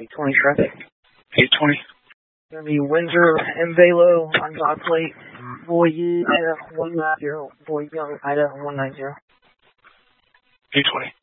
820 traffic. 820. Gonna be Windsor and Velo on dog plate. Boy Ida 190. Boy Young Ida 190. 820.